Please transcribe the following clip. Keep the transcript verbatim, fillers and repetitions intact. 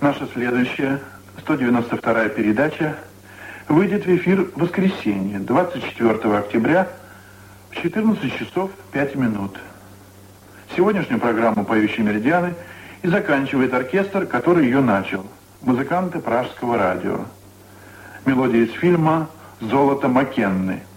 Наша следующая, сто девяносто вторая передача, выйдет в эфир в воскресенье, двадцать четвёртого октября, в четырнадцать часов пять минут. Сегодняшнюю программу «Поющие меридианы» и заканчивает оркестр, который ее начал. Музыканты Пражского радио. Мелодия из фильма «Золото Маккенны».